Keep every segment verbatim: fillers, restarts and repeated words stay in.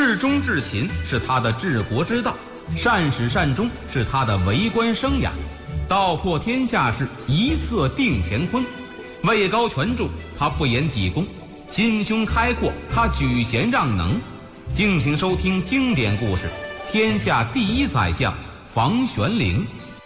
至忠至勤是他的治国之道，善始善终是他的为官生涯，道破天下事，一策定乾坤。位高权重，他不言己功；心胸开阔，他举贤让能。敬请收听经典故事《天下第一宰相房玄龄》。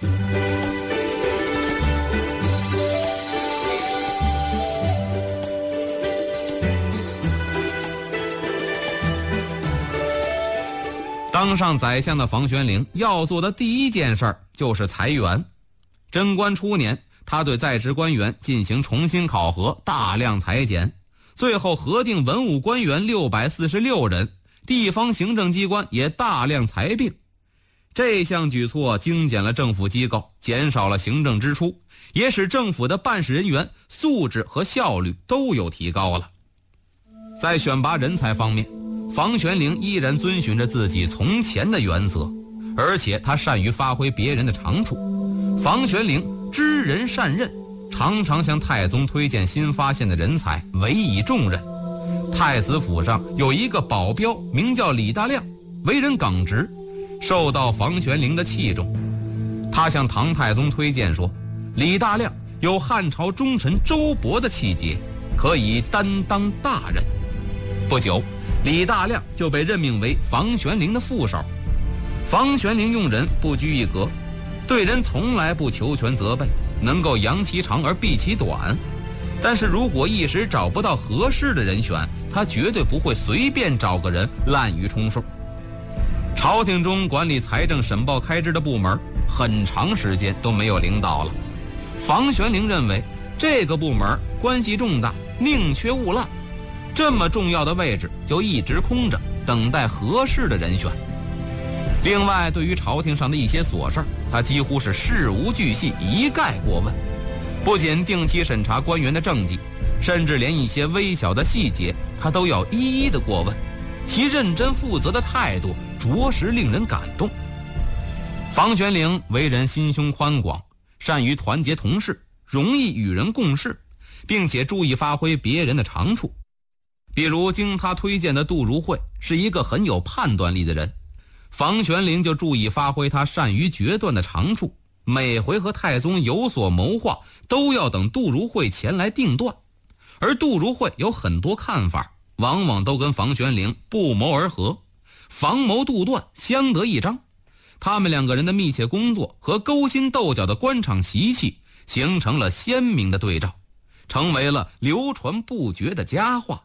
当上宰相的房玄龄要做的第一件事儿就是裁员。贞观初年，他对在职官员进行重新考核，大量裁减，最后核定文武官员六百四十六人，地方行政机关也大量裁并。这项举措精简了政府机构，减少了行政支出，也使政府的办事人员素质和效率都有提高了。在选拔人才方面，房玄龄依然遵循着自己从前的原则，而且他善于发挥别人的长处。房玄龄知人善任，常常向太宗推荐新发现的人才，委以重任。太子府上有一个保镖，名叫李大亮，为人耿直，受到房玄龄的器重。他向唐太宗推荐说，李大亮有汉朝忠臣周勃的气节，可以担当大任。不久，李大亮就被任命为房玄龄的副手。房玄龄用人不拘一格，对人从来不求全责备，能够扬其长而避其短。但是如果一时找不到合适的人选，他绝对不会随便找个人滥竽充数。朝廷中管理财政审报开支的部门很长时间都没有领导了。房玄龄认为这个部门关系重大，宁缺毋滥，这么重要的位置就一直空着，等待合适的人选。另外，对于朝廷上的一些琐事，他几乎是事无巨细，一概过问。不仅定期审查官员的政绩，甚至连一些微小的细节他都要一一的过问，其认真负责的态度着实令人感动。房玄龄为人心胸宽广，善于团结同事，容易与人共事，并且注意发挥别人的长处。比如经他推荐的杜如晦是一个很有判断力的人，房玄龄就注意发挥他善于决断的长处，每回和太宗有所谋划，都要等杜如晦前来定断。而杜如晦有很多看法，往往都跟房玄龄不谋而合，房谋杜断相得益彰。他们两个人的密切工作和勾心斗角的官场习气形成了鲜明的对照，成为了流传不绝的佳话。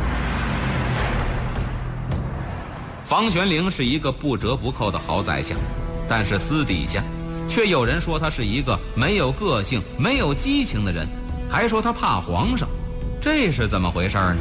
房玄龄是一个不折不扣的好宰相，但是私底下却有人说他是一个没有个性、没有激情的人，还说他怕皇上，这是怎么回事呢？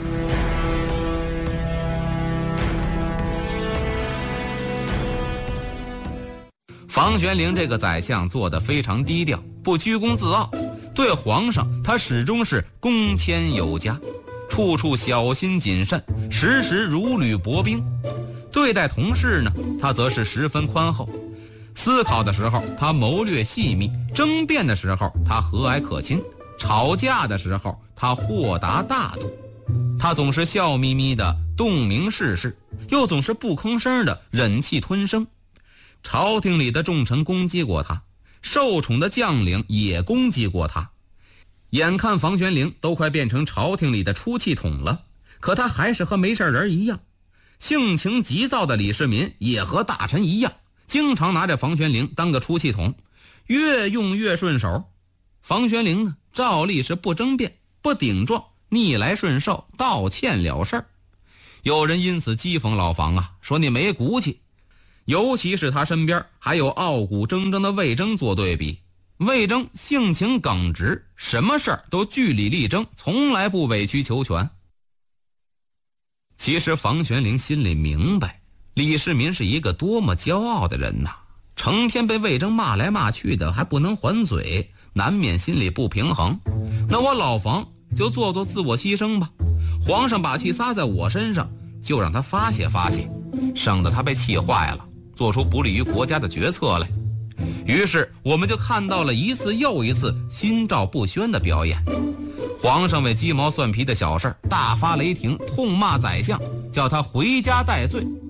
房玄龄这个宰相做得非常低调，不居功自傲，对皇上他始终是恭谦有加，处处小心谨慎，时时如履薄冰。对待同事呢，他则是十分宽厚。思考的时候他谋略细密，争辩的时候他和蔼可亲，吵架的时候他豁达大度。他总是笑眯眯的洞明世事，又总是不吭声的忍气吞声。朝廷里的重臣攻击过他，受宠的将领也攻击过他。眼看房玄龄都快变成朝廷里的出气筒了，可他还是和没事人一样。性情急躁的李世民也和大臣一样，经常拿着房玄龄当个出气筒，越用越顺手。房玄龄呢，照例是不争辩，不顶撞，逆来顺受，道歉了事儿。有人因此讥讽老房啊，说你没骨气。尤其是他身边还有傲骨铮铮的魏征做对比。魏征性情耿直，什么事儿都据理力争，从来不委曲求全。其实房玄龄心里明白，李世民是一个多么骄傲的人呐，成天被魏征骂来骂去的，还不能还嘴，难免心里不平衡。那我老房就做做自我牺牲吧，皇上把气撒在我身上，就让他发泄发泄，省得他被气坏了，做出不利于国家的决策来。于是我们就看到了一次又一次心照不宣的表演。皇上为鸡毛蒜皮的小事大发雷霆，痛骂宰相，叫他回家戴罪。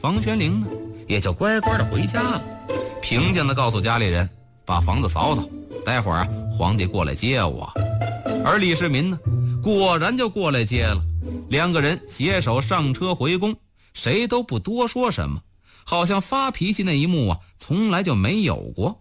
房玄龄呢也就乖乖的回家了，平静的告诉家里人把房子扫扫，待会儿啊皇帝过来接我。而李世民呢果然就过来接了，两个人携手上车回宫，谁都不多说什么，好像发脾气那一幕啊从来就没有过。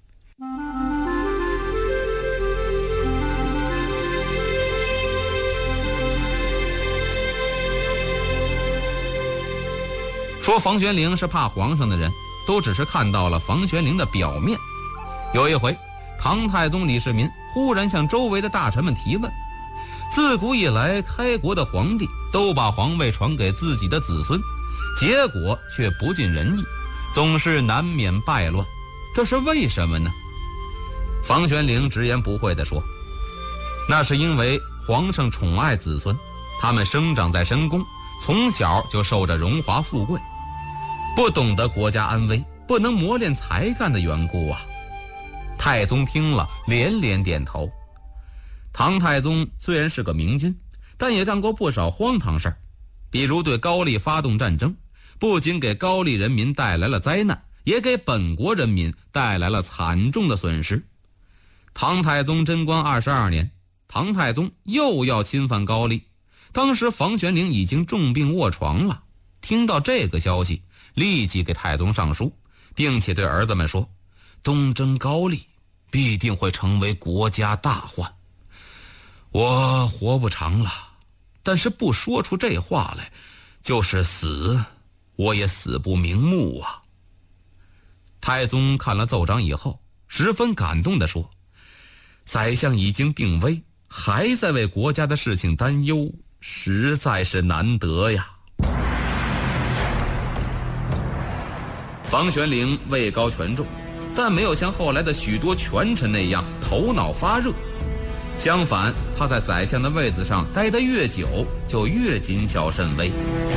说房玄龄是怕皇上的人，都只是看到了房玄龄的表面。有一回，唐太宗李世民忽然向周围的大臣们提问，自古以来开国的皇帝都把皇位传给自己的子孙，结果却不尽人意，总是难免败乱，这是为什么呢？房玄龄直言不讳地说，那是因为皇上宠爱子孙，他们生长在深宫，从小就受着荣华富贵，不懂得国家安危，不能磨练才干的缘故啊。太宗听了连连点头。唐太宗虽然是个明君，但也干过不少荒唐事儿，比如对高丽发动战争，不仅给高丽人民带来了灾难，也给本国人民带来了惨重的损失。唐太宗贞观二十二年，唐太宗又要侵犯高丽，当时房玄龄已经重病卧床了，听到这个消息，立即给太宗上书，并且对儿子们说，东征高丽必定会成为国家大患，我活不长了，但是不说出这话来，就是死我也死不瞑目啊。太宗看了奏章以后，十分感动地说，宰相已经病危，还在为国家的事情担忧，实在是难得呀。房玄龄位高权重，但没有像后来的许多权臣那样头脑发热，相反，他在宰相的位子上待得越久，就越谨小慎微。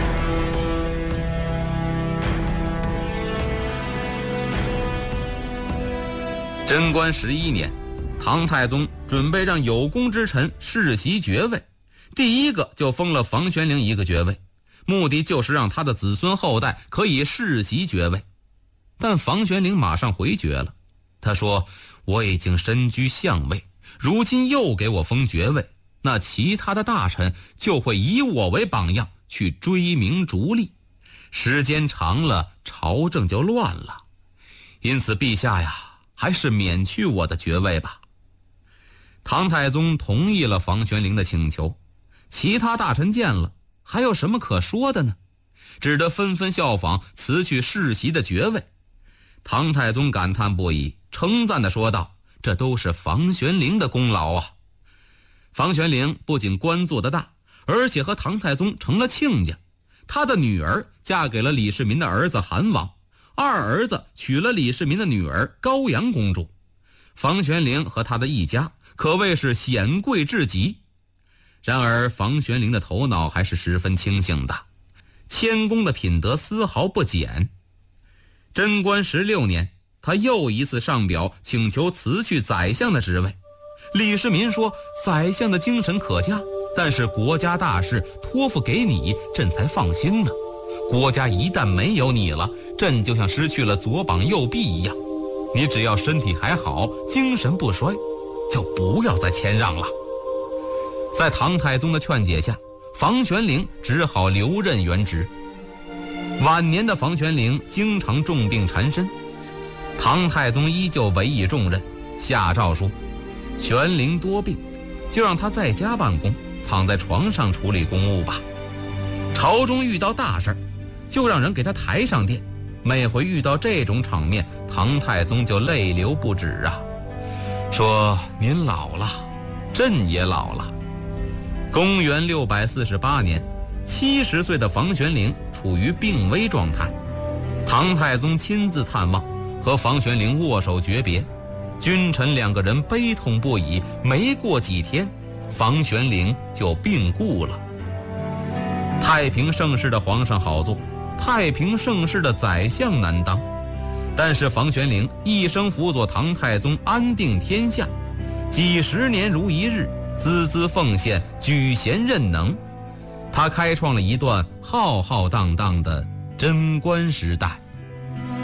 贞观十一年，唐太宗准备让有功之臣世袭爵位，第一个就封了房玄龄一个爵位，目的就是让他的子孙后代可以世袭爵位。但房玄龄马上回绝了，他说，我已经身居相位，如今又给我封爵位，那其他的大臣就会以我为榜样去追名逐利，时间长了朝政就乱了，因此陛下呀，还是免去我的爵位吧。唐太宗同意了房玄龄的请求，其他大臣见了还有什么可说的呢？只得纷纷效仿，辞去世袭的爵位。唐太宗感叹不已，称赞地说道，这都是房玄龄的功劳啊。房玄龄不仅官做得大，而且和唐太宗成了亲家，他的女儿嫁给了李世民的儿子韩王，二儿子娶了李世民的女儿高阳公主，房玄龄和他的一家可谓是显贵至极。然而房玄龄的头脑还是十分清醒的，谦恭的品德丝毫不减。贞观十六年，他又一次上表请求辞去宰相的职位。李世民说，宰相的精神可嘉，但是国家大事托付给你，朕才放心呢。国家一旦没有你了，朕就像失去了左膀右臂一样。你只要身体还好，精神不衰，就不要再谦让了。在唐太宗的劝解下，房玄龄只好留任原职。晚年的房玄龄经常重病缠身，唐太宗依旧委以重任，下诏说，玄龄多病，就让他在家办公，躺在床上处理公务吧。朝中遇到大事，就让人给他抬上殿。每回遇到这种场面，唐太宗就泪流不止啊，说，您老了，朕也老了。公元六百四十八年，七十岁的房玄龄处于病危状态，唐太宗亲自探望，和房玄龄握手诀别，君臣两个人悲痛不已。没过几天，房玄龄就病故了。太平盛世的皇上好做，太平盛世的宰相难当，但是房玄龄一生辅佐唐太宗安定天下，几十年如一日，孜孜奉献，举贤任能。他开创了一段浩浩荡荡的贞观时代。